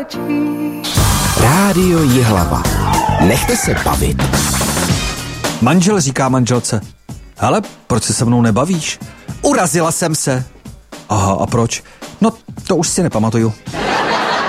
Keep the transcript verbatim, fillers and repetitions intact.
Rádio Jihlava. Nechte se bavit. Manžel říká manželce: hele, proč se se mnou nebavíš? Urazila jsem se. Aha, a proč? No, to už si nepamatuju.